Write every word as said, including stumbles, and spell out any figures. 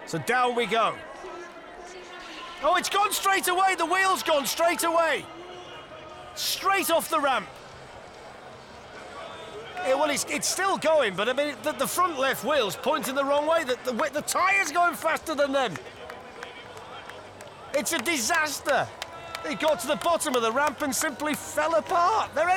So down we go. Oh, it's gone straight away. The wheel's gone straight away. Straight off the ramp. Yeah, well, it's, it's still going, but I mean, the, the front left wheel's pointing the wrong way. The, the, the tyre's going faster than them. It's a disaster. They got to the bottom of the ramp and simply fell apart. They're